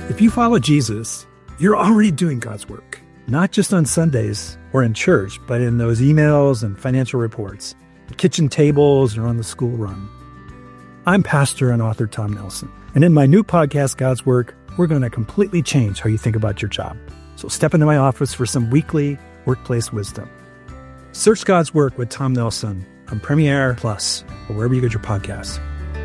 If you follow Jesus, you're already doing God's work, not just on Sundays or in church, but in those emails and financial reports, the kitchen tables, or on the school run. I'm pastor and author Tom Nelson, and in my new podcast, God's Work, we're going to completely change how you think about your job. So step into my office for some weekly workplace wisdom. Search God's Work with Tom Nelson on Premiere Plus or wherever you get your podcasts.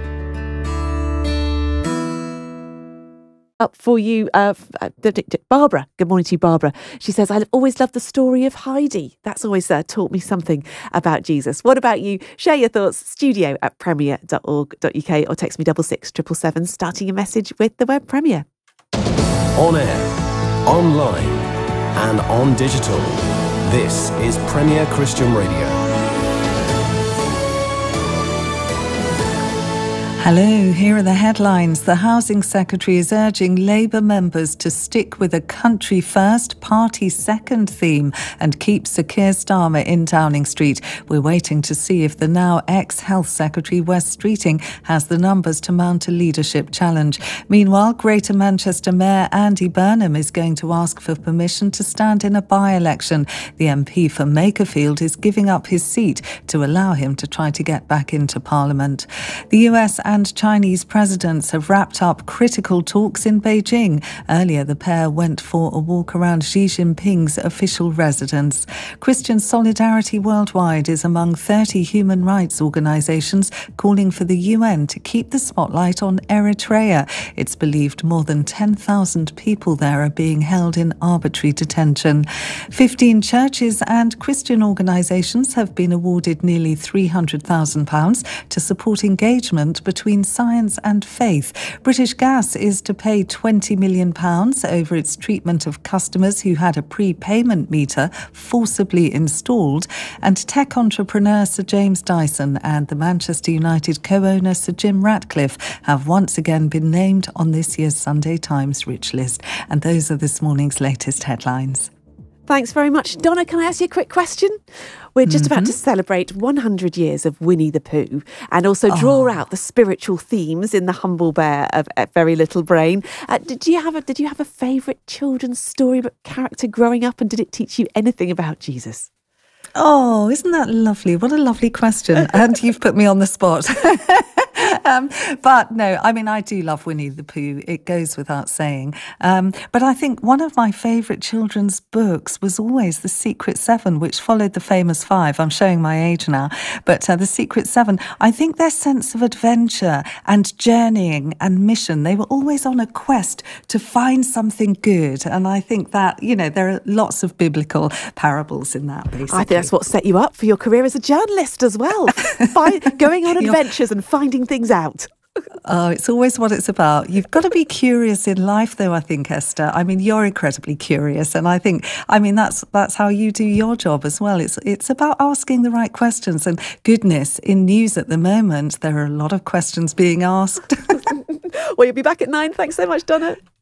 Up for you, Barbara. Good morning to you, Barbara. She says, I've always loved the story of Heidi. That's always taught me something about Jesus. What about you? Share your thoughts, studio@premier.org.uk or text me 66777, starting your message with the word Premier. On air, online and on digital. This is Premier Christian Radio. Hello, here are the headlines. The Housing Secretary is urging Labour members to stick with a country first, party second theme and keep Sir Keir Starmer in Downing Street. We're waiting to see if the now ex-Health Secretary Wes Streeting has the numbers to mount a leadership challenge. Meanwhile, Greater Manchester Mayor Andy Burnham is going to ask for permission to stand in a by-election. The MP for Makerfield is giving up his seat to allow him to try to get back into Parliament. The US and Chinese presidents have wrapped up critical talks in Beijing. Earlier, the pair went for a walk around Xi Jinping's official residence. Christian Solidarity Worldwide is among 30 human rights organisations calling for the UN to keep the spotlight on Eritrea. It's believed more than 10,000 people there are being held in arbitrary detention. 15 churches and Christian organisations have been awarded nearly £300,000 to support engagement between science and faith. British Gas is to pay £20 million over its treatment of customers who had a prepayment meter forcibly installed. And tech entrepreneur Sir James Dyson and the Manchester United co-owner Sir Jim Ratcliffe have once again been named on this year's Sunday Times Rich List. And those are this morning's latest headlines. Thanks very much. Donna, can I ask you a quick question? We're just about to celebrate 100 years of Winnie the Pooh and also draw out the spiritual themes in The Humble Bear of Very Little Brain. Did you have a favourite children's storybook character growing up, and did it teach you anything about Jesus? Oh, isn't that lovely? What a lovely question. And you've put me on the spot. But no, I mean, I do love Winnie the Pooh. It goes without saying. But I think one of my favourite children's books was always The Secret Seven, which followed the famous five. I'm showing my age now. But The Secret Seven, I think their sense of adventure and journeying and mission, they were always on a quest to find something good. And I think that, you know, there are lots of biblical parables in that, basically. I think that's what set you up for your career as a journalist as well. Going on adventures and finding things out. Oh, it's always what it's about. You've got to be curious in life, though, I think, Esther. I mean, you're incredibly curious. And I think, that's how you do your job as well. It's about asking the right questions. And goodness, in news at the moment, there are a lot of questions being asked. Well, you'll be back at 9. Thanks so much, Donna.